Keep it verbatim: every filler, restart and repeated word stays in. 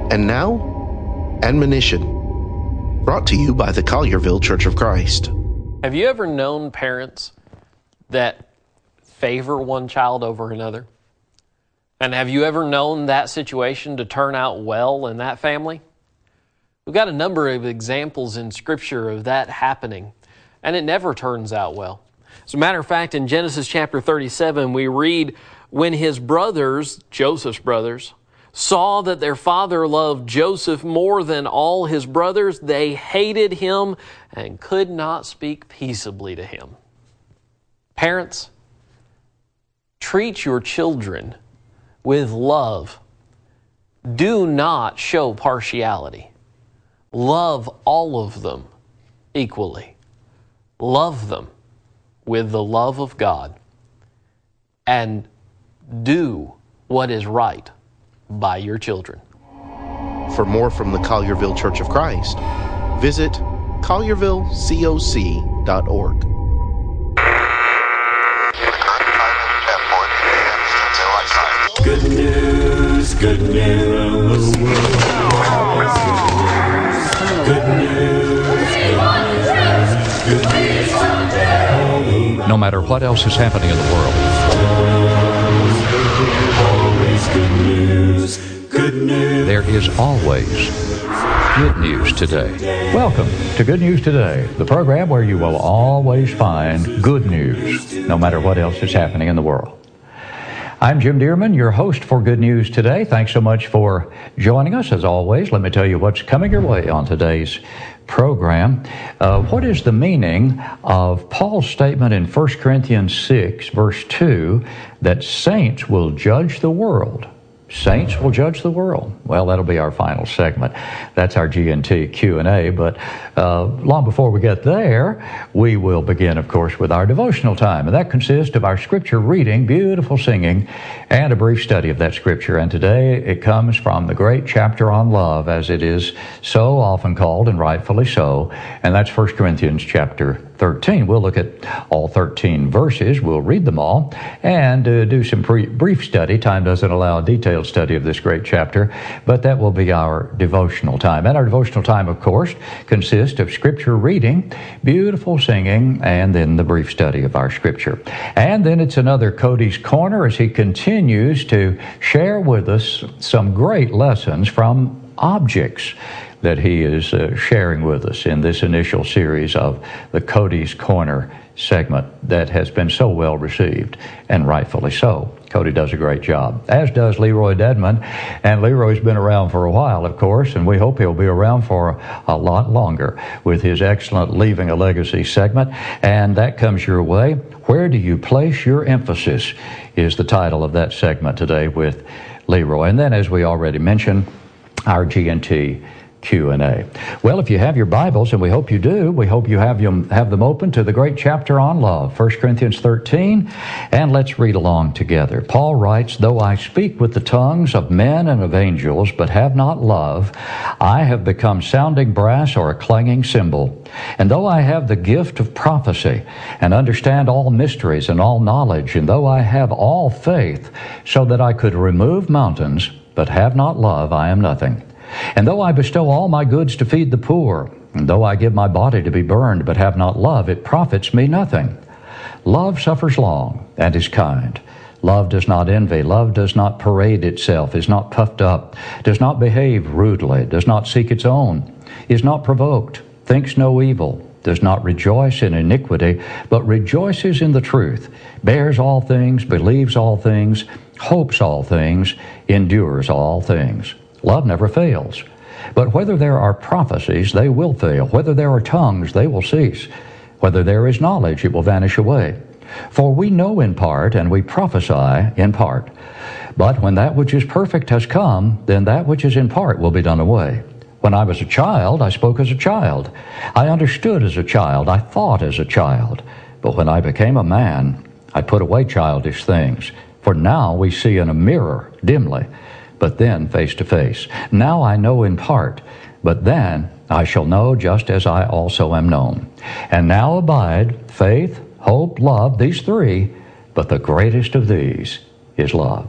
And now, admonition, brought to you by the Collierville Church of Christ. Have you ever known parents that favor one child over another? And have you ever known that situation to turn out well in that family? We've got a number of examples in Scripture of that happening, and it never turns out well. As a matter of fact, in Genesis chapter thirty-seven, we read, when his brothers, Joseph's brothers, saw that their father loved Joseph more than all his brothers, they hated him and could not speak peaceably to him. Parents, treat your children with love. Do not show partiality. Love all of them equally. Love them with the love of God. And do what is right by your children. For more from the Collierville Church of Christ, visit collierville coc dot org. Good news, good news. Good news, good news today. No matter what else is happening in the world. Always good news, good news. There is always good news today. Welcome to Good News Today, the program where you will always find good news, no matter what else is happening in the world. I'm Jim Dearman, your host for Good News Today. Thanks so much for joining us. As always, let me tell you what's coming your way on today's program. Uh, what is the meaning of Paul's statement in First Corinthians six, verse two, that saints will judge the world? Saints will judge the world. Well, that'll be our final segment. That's our G N T Q and A. But uh, long before we get there, we will begin, of course, with our devotional time. And that consists of our scripture reading, beautiful singing, and a brief study of that scripture. And today it comes from the great chapter on love, as it is so often called, and rightfully so. And that's First Corinthians chapter thirteen. We'll look at all thirteen verses. We'll read them all and uh, do some pre- brief study. Time doesn't allow a detailed study of this great chapter, but that will be our devotional time. And our devotional time, of course, consists of scripture reading, beautiful singing, and then the brief study of our scripture. And then it's another Cody's Corner as he continues to share with us some great lessons from objects that he is uh, sharing with us in this initial series of the Cody's Corner segment that has been so well received, and rightfully so. Cody does a great job, as does Leroy Dedman. And Leroy's been around for a while, of course, and we hope he'll be around for a lot longer with his excellent Leaving a Legacy segment. And that comes your way. Where do you place your emphasis is the title of that segment today with Leroy. And then, as we already mentioned, our G N T Q and A. Well, if you have your Bibles, and we hope you do, we hope you have them, have them open to the great chapter on love, First Corinthians thirteen, and let's read along together. Paul writes, though I speak with the tongues of men and of angels, but have not love, I have become sounding brass or a clanging cymbal. And though I have the gift of prophecy, and understand all mysteries and all knowledge, and though I have all faith, so that I could remove mountains, but have not love, I am nothing. And though I bestow all my goods to feed the poor, and though I give my body to be burned, but have not love, it profits me nothing. Love suffers long and is kind. Love does not envy. Love does not parade itself, is not puffed up, does not behave rudely, does not seek its own, is not provoked, thinks no evil, does not rejoice in iniquity, but rejoices in the truth, bears all things, believes all things, hopes all things, endures all things. Love never fails. But whether there are prophecies, they will fail. Whether there are tongues, they will cease. Whether there is knowledge, it will vanish away. For we know in part, and we prophesy in part. But when that which is perfect has come, then that which is in part will be done away. When I was a child, I spoke as a child. I understood as a child. I thought as a child. But when I became a man, I put away childish things. For now we see in a mirror dimly, but then face to face. Now I know in part, but then I shall know just as I also am known. And now abide faith, hope, love, these three, but the greatest of these is love.